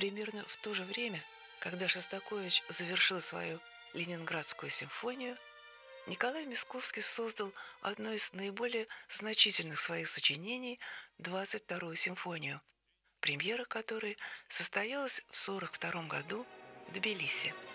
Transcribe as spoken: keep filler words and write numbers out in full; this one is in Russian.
Примерно в то же время, когда Шостакович завершил свою Ленинградскую симфонию, Николай Мисковский создал одно из наиболее значительных своих сочинений — двадцать вторую симфонию, премьера которой состоялась в сорок втором году в Тбилиси.